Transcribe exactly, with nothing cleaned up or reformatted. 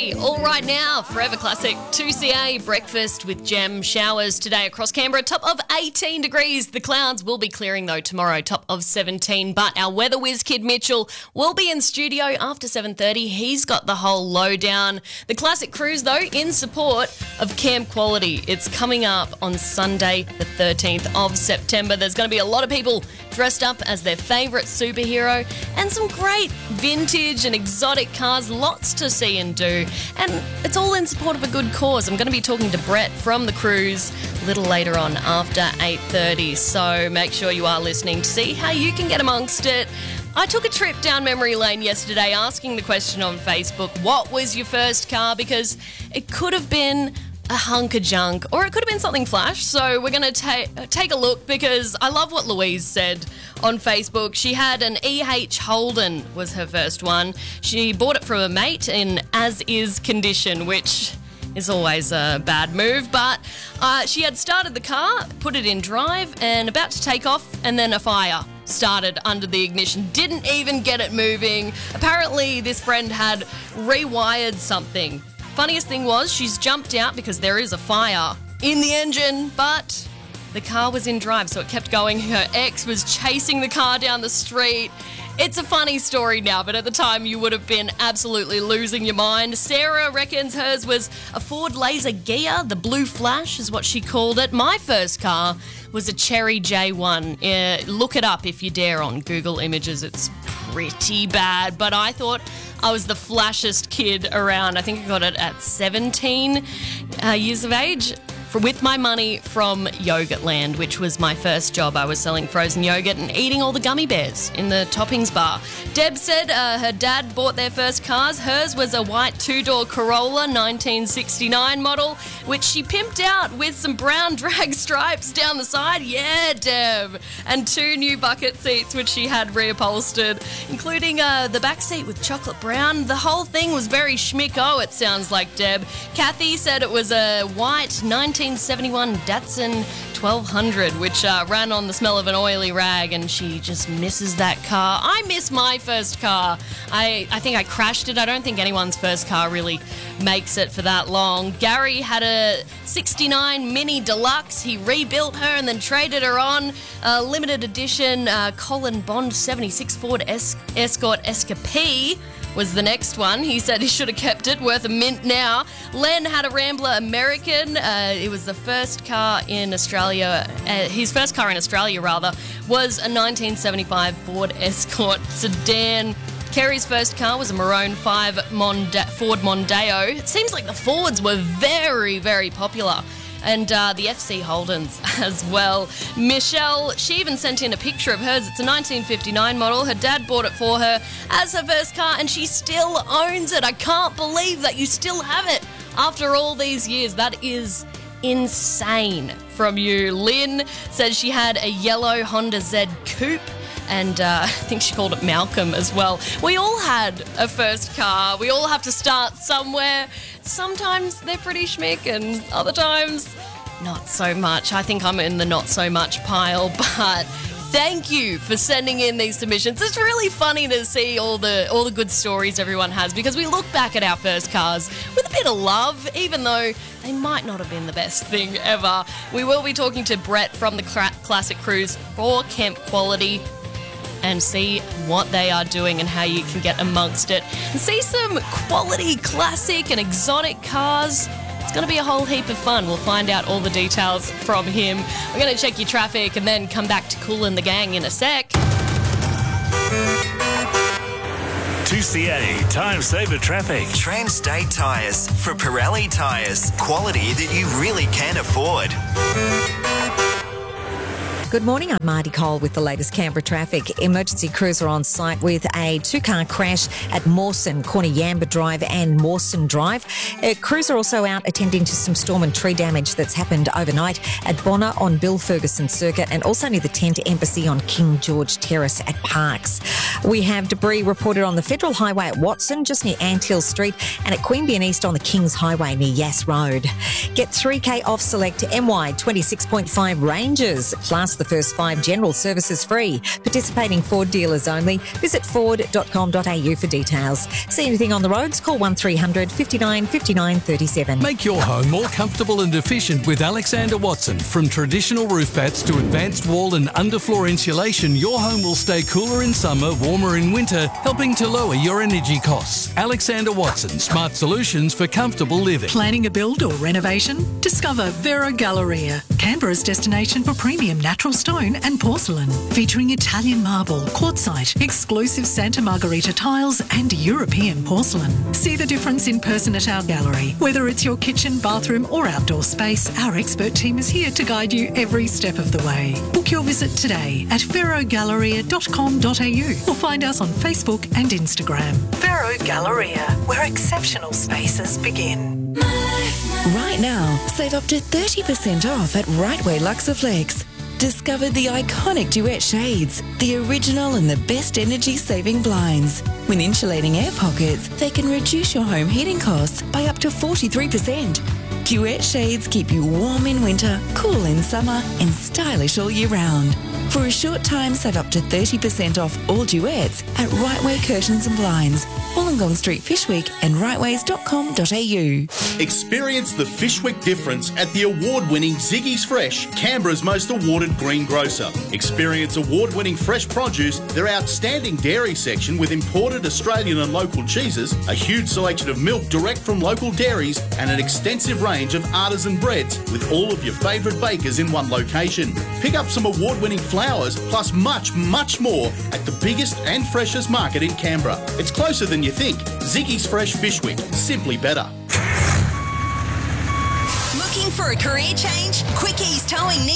Hey, all right now, Forever Classic, two C A, breakfast with Gem, showers today across Canberra, top of eighteen degrees. The clouds will be clearing though tomorrow, top of seventeen, but our weather whiz kid Mitchell will be in studio after seven thirty. He's got the whole lowdown. The Classic Cruise though, in support of Camp Quality. It's coming up on Sunday, the thirteenth of September. There's going to be a lot of people dressed up as their favourite superhero and some great vintage and exotic cars, lots to see and do. And it's all in support of a good cause. I'm going to be talking to Brett from the cruise a little later on after eight thirty. So make sure you are listening to see how you can get amongst it. I took a trip down memory lane yesterday asking the question on Facebook, what was your first car? Because it could have been a hunk of junk, or it could have been something flash. So we're going to ta- take a look, because I love what Louise said on Facebook. She had an E H Holden was her first one. She bought it from a mate in as-is condition, which is always a bad move, but uh, she had started the car, put it in drive, and about to take off, and then a fire started under the ignition. Didn't even get it moving. Apparently this friend had rewired something. Funniest thing was she's jumped out because there is a fire in the engine, but the car was in drive, so it kept going. Her ex was chasing the car down the street. It's a funny story now, but at the time you would have been absolutely losing your mind. Sarah reckons hers was a Ford Laser Ghia. The Blue Flash is what she called it. My first car was a Cherry J one. Uh, look it up if you dare on Google Images. It's pretty bad, but I thought I was the flashest kid around. I think I got it at seventeen uh, years of age. For, with my money from Yogurtland, which was my first job. I was selling frozen yogurt and eating all the gummy bears in the toppings bar. Deb said uh, her dad bought their first cars. Hers was a white two-door Corolla nineteen sixty-nine model, which she pimped out with some brown drag stripes down the side. Yeah, Deb. And two new bucket seats, which she had reupholstered, including uh, the back seat with chocolate brown. The whole thing was very schmicko, it sounds like, Deb. Kathy said it was a white nineteen seventy-one Datsun twelve hundred, which uh, ran on the smell of an oily rag, and she just misses that car. I miss my first car. I, I think I crashed it. I don't think anyone's first car really makes it for that long. Gary had a sixty-nine Mini Deluxe. He rebuilt her and then traded her on. Uh, limited edition uh, Colin Bond seventy-six Ford es- Escort Escape was the next one. He said he should have kept it, worth a mint now. Len had a Rambler American. Uh, it was the first car in Australia, uh, his first car in Australia rather, was a nineteen seventy-five Ford Escort sedan. Kerry's first car was a Maroon five Monda- Ford Mondeo. It seems like the Fords were very, very popular. And uh, the F C Holdens as well. Michelle, she even sent in a picture of hers. It's a nineteen fifty-nine model. Her dad bought it for her as her first car, and she still owns it. I can't believe that you still have it after all these years. That is insane from you. Lynn says she had a yellow Honda Z Coupe, and uh, I think she called it Malcolm as well. We all had a first car. We all have to start somewhere. Sometimes they're pretty schmick, and other times not so much. I think I'm in the not so much pile, but thank you for sending in these submissions. It's really funny to see all the all the good stories everyone has, because we look back at our first cars with a bit of love, even though they might not have been the best thing ever. We will be talking to Brett from the Classic Cruise for Camp Quality and see what they are doing and how you can get amongst it and see some quality classic and exotic cars. It's going to be a whole heap of fun. We'll find out all the details from him. We're going to check your traffic and then come back to Kool and the Gang in a sec. two C A Time Saver Traffic. Trans-State Tyres for Pirelli Tyres. Quality that you really can afford. Good morning, I'm Marty Cole with the latest Canberra traffic. Emergency crews are on site with a two-car crash at Mawson, corner Yamba Drive and Mawson Drive. Uh, crews are also out attending to some storm and tree damage that's happened overnight at Bonner on Bill Ferguson Circuit, and also near the Tent Embassy on King George Terrace at Parks. We have debris reported on the Federal Highway at Watson, just near Anthill Street, and at Queanbeyan East on the Kings Highway near Yass Road. Get three K off select M Y twenty-six point five Rangers, plus the the first five general services free. Participating Ford dealers only. Visit ford dot com dot a u for details. See anything on the roads? Call one three hundred fifty-nine fifty-nine thirty-seven. Make your home more comfortable and efficient with Alexander Watson. From traditional roof bats to advanced wall and underfloor insulation, your home will stay cooler in summer, warmer in winter, helping to lower your energy costs. Alexander Watson, smart solutions for comfortable living. Planning a build or renovation? Discover Vero Galleria, Canberra's destination for premium natural stone and porcelain, featuring Italian marble, quartzite, exclusive Santa Margherita tiles and European porcelain. See the difference in person at our gallery. Whether it's your kitchen, bathroom or outdoor space, our expert team is here to guide you every step of the way. Book your visit today at vero galleria dot com dot a u or find us on Facebook and Instagram. Vero Galleria, where exceptional spaces begin. Right now, save up to thirty percent off at Right Way Luxaflex. Discover the iconic Duet shades, the original and the best energy-saving blinds. When insulating air pockets, they can reduce your home heating costs by up to forty-three percent. Duet shades keep you warm in winter, cool in summer, and stylish all year round. For a short time, save up to thirty percent off all Duets at Right Way Curtains and Blinds, Wollongong Street, Fishwick, and rightways dot com dot a u. Experience the Fishwick difference at the award-winning Ziggy's Fresh, Canberra's most awarded green grocer. Experience award-winning fresh produce, their outstanding dairy section with imported Australian and local cheeses, a huge selection of milk direct from local dairies, and an extensive range of artisan breads with all of your favourite bakers in one location. Pick up some award-winning flowers, plus much, much more at the biggest and freshest market in Canberra. It's closer than you think. Ziggy's Fresh Fishwick. Simply better. Looking for a career change? Quickies Towing